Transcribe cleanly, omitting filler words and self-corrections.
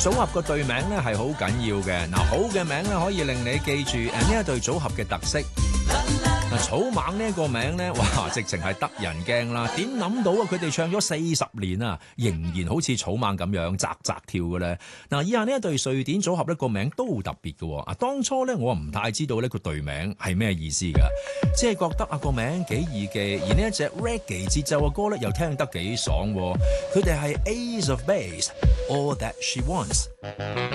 組合個隊名咧係好緊要嘅。嗱，好嘅名咧可以令你記住呢一隊組合嘅特色。嗱，草蜢呢一個名咧，哇，直情係得人驚啦！點諗到啊？佢哋唱咗40年啊，仍然好似草蜢咁樣扎扎跳嘅咧。嗱，以下呢一隊瑞典組合呢個名都好特別嘅。啊，當初咧我唔太知道呢個隊名係咩意思㗎，只係覺得啊個名幾易記，而呢一隻 reggae 節奏嘅歌咧又聽得幾爽。佢哋係 Ace of Base，All That She Wants。